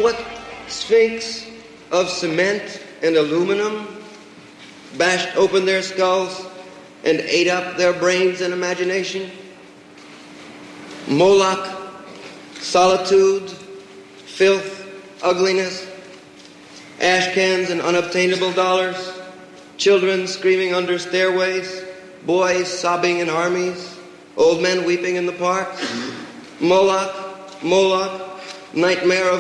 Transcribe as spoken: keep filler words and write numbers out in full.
what sphinx of cement and aluminum bashed open their skulls and ate up their brains and imagination? Moloch, solitude, filth, ugliness, ash cans and unobtainable dollars, children screaming under stairways, boys sobbing in armies, old men weeping in the parks. Moloch, Moloch, nightmare of